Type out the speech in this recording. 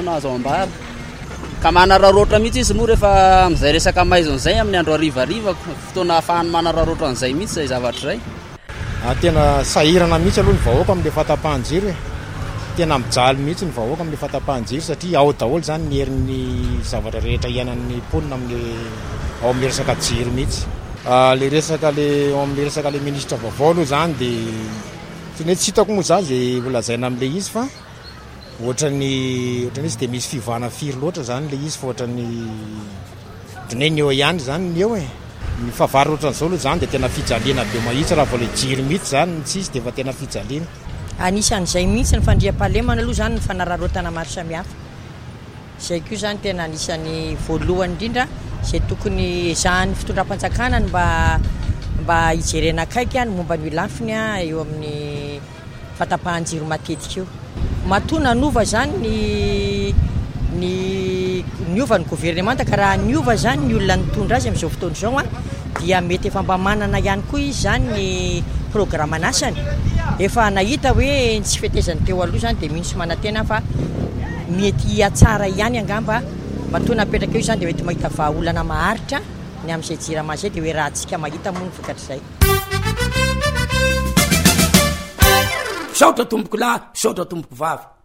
fotoana azo ambara ka manararoatra mihitsy izy moa rehefa am'izay resaka maizon'izay amin'ny andro arivariva fotoana ahafahany manararoatra an'izay mihitsy zay zavatra zay tena sahirana mihitsy aloha ny vahoaka amin'le fatapahan-jiro e tena mijaly mihitsy ny vahoaka amin'le fatapahan-jiro satria ao daholo zany ny herin'ny zavatra rehetra ianan'ny mponina ao amin'le resaka jiro mihitsy le resaka le ao amin'le resaka le ministra vaovao aloha zany de tsy hitako moa zany zay volazaina amin'le izy fa ohatrany izy de misy fivana firy loatra zany le izy fa ohatrany ohatrany eo ihany zany ny eo e ny fahavary ohatran'izao aloha zany de tena fijaliana be mahitsy raha vao le jiro mihitsy zany tsy izy de fa tena fijaliana anisan'izay mihitsy ny fandriam-pahalemana aloha zany ny fanararotana maro samihafa zay koa zany tena anisan'ny voalohany indrindra zay tokony ezahan'ny fitondram-panjakana mba hijerena akaiky ny momba ny lafiny eo amin'ny fatapahan-jiro matetika io matona nova zany ny ova ny gouvernemanta ka raha ny ova zany ny olona nitondra azy amin'izao fotoana izao dia mety efa mba manana ihany koa izy zany ny programme anasany efa nahita hoe tsy fetezany teo aloha zany de mihitsy manantena fa mety atsara ihany angamba matona apetraka eo zany de mety mahita vahaolana maharitra ny amin'izay jirama zay de hoe raha tsika mahita moa ny vokatr'izay saotra tomboko lahy saotra tomboko vavy